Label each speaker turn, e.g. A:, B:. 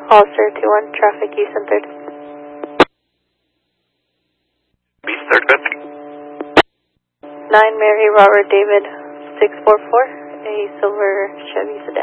A: Hollister 21, traffic Houston 3rd.
B: East 3rd, good.
A: 9 Mary Robert David 644, a silver Chevy sedan.